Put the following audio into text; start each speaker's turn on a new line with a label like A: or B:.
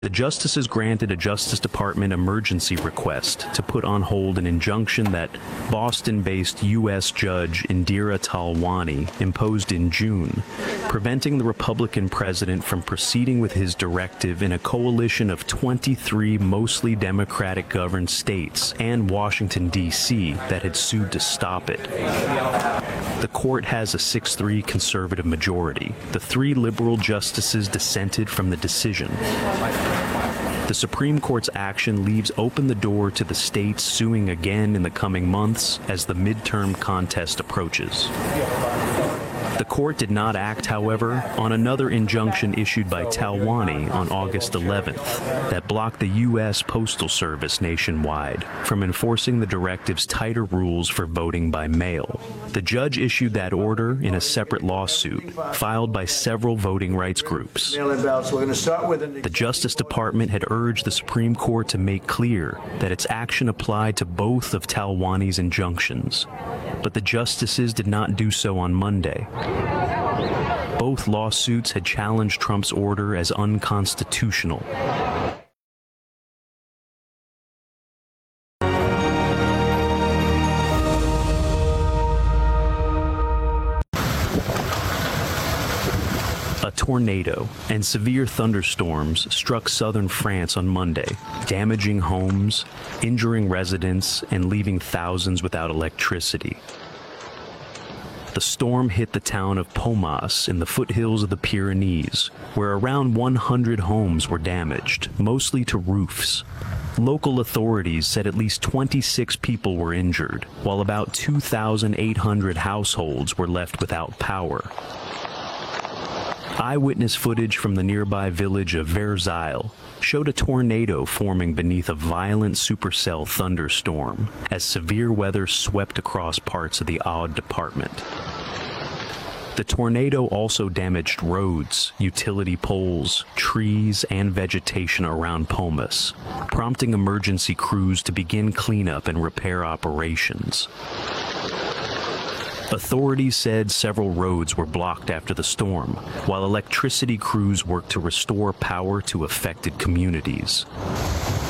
A: The justices granted a Justice Department emergency request to put on hold an injunction that Boston-based U.S. Judge Indira Talwani imposed in June, preventing the Republican president from proceeding with his directive in a coalition of 23 mostly Democratic-governed states and Washington, D.C. that had sued to stop it. The court has a 6-3 conservative majority. The 3 liberal justices dissented from the decision. The Supreme Court's action leaves open the door to the states suing again in the coming months as the midterm contest approaches. The court did not act, however, on another injunction issued by Talwani on August 11th that blocked the U.S. Postal Service nationwide from enforcing the directive's tighter rules for voting by mail. The judge issued that order in a separate lawsuit filed by several voting rights groups. The Justice Department had urged the Supreme Court to make clear that its action applied to both of Talwani's injunctions, but the justices did not do so on Monday. Both lawsuits had challenged Trump's order as unconstitutional. A tornado and severe thunderstorms struck southern France on Monday, damaging homes, injuring residents, and leaving thousands without electricity. The storm hit the town of Pomas in the foothills of the Pyrenees, where around 100 homes were damaged, mostly to roofs. Local authorities said at least 26 people were injured, while about 2,800 households were left without power. Eyewitness footage from the nearby village of Versailles showed a tornado forming beneath a violent supercell thunderstorm as severe weather swept across parts of the Aude department. The tornado also damaged roads, utility poles, trees, and vegetation around Pomas, prompting emergency crews to begin cleanup and repair operations. Authorities said several roads were blocked after the storm, while electricity crews worked to restore power to affected communities.